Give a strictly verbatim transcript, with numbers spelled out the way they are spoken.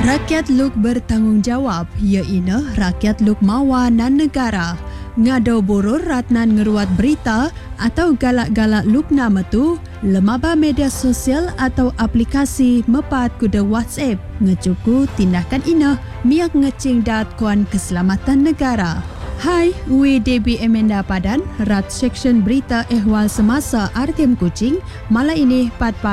Rakyat luk bertanggungjawab, iaitu rakyat luk mawa nan negara. Ngado boror ratnan ngeruat berita atau galak-galak luk nama tu, lemaba media sosial atau aplikasi mepat kuda WhatsApp ngecuku tindakan ina miak ngecing dat kuan keselamatan negara. Hai, Wi Debbie Emenda Padan, Rat Seksyen Berita Ehwal Semasa R T M Kuching, malam ini empat